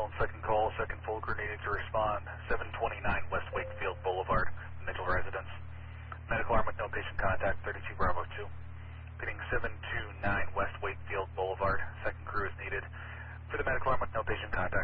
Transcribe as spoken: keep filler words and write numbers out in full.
Signal and second call, second full crew needed to respond. seven twenty-nine West Wakefield Boulevard, Mitchell residence. Medical arm with no patient contact, thirty-two Bravo two. Pitting seven two nine West Wakefield Boulevard, second crew is needed. For the medical arm with no patient contact.